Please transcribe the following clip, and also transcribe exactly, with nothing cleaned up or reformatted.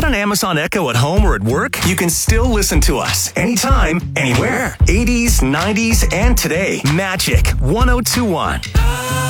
an Amazon Echo at home or at work? You can still listen to us anytime, anywhere. eighties, nineties, and today. Magic one oh two one.